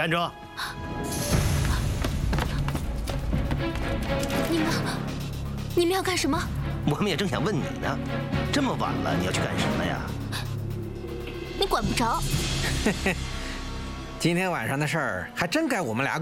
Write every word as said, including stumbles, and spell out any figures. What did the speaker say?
站住！ 你们，你们要干什么？ 我们也正想问你呢，这么晚了，你要去干什么呀？ 你管不着。 今天晚上的事儿还真该我们俩